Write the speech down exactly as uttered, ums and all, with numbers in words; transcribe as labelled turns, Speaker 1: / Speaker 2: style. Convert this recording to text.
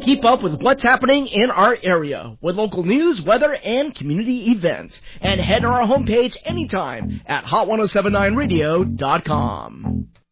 Speaker 1: Keep up with what's happening in our area with local news, weather, and community events. And head to our homepage anytime at hot ten seventy-nine radio dot com.